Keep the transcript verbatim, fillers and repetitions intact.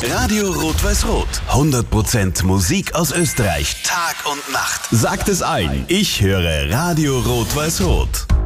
Radio Rot-Weiß-Rot. hundert Prozent Musik aus Österreich. Tag und Nacht. Sagt es ein. Ich höre Radio Rot-Weiß-Rot.